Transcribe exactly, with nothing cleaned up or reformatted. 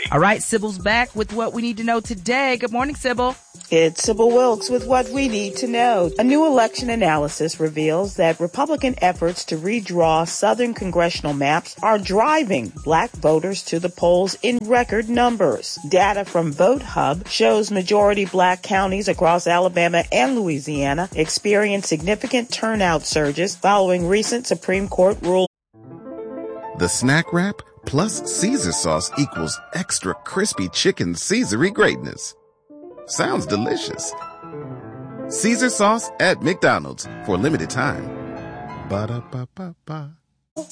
All right, Sybil's back with what we need to know today. Good morning, Sybil. It's Sybil Wilkes with what we need to know. A new election analysis reveals that Republican efforts to redraw Southern congressional maps are driving black voters to the polls in record numbers. Data from VoteHub shows majority black counties across Alabama and Louisiana experience significant turnout surges following recent Supreme Court rulings. The Snack Wrap plus Caesar sauce equals extra crispy chicken Caesar-y greatness. Sounds delicious. Caesar sauce at McDonald's for a limited time. Ba-da-ba-ba-ba.